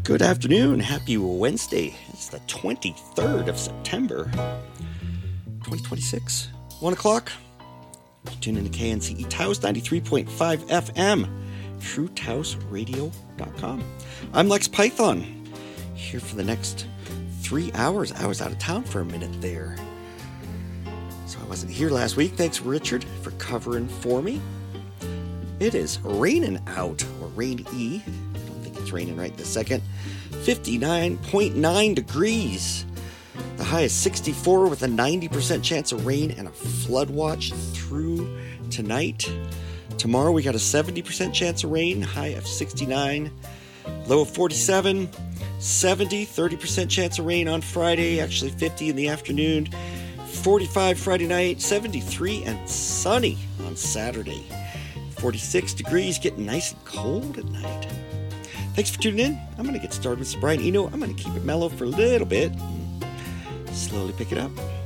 Good afternoon. Happy Wednesday. It's the 23rd of September, 2026. 1 o'clock. Tune in to KNCE Taos 93.5 FM, TrueTaosRadio.com. I'm Lex Python, here for the next 3 hours. I was out of town for a minute there, so I wasn't here last week. Thanks, Richard, for covering for me. It is raining out, or rainy. It's raining right this second. 59.9 degrees. The high is 64 with a 90% chance of rain and a flood watch through tonight. Tomorrow we got a 70% chance of rain, high of 69, low of 47, 70, 30% chance of rain on Friday, actually 50 in the afternoon, 45 Friday night, 73 and sunny on Saturday. 46 degrees, getting nice and cold at night. Thanks for tuning in. I'm going to get started with Brian Eno. I'm going to keep it mellow for a little bit and slowly pick it up.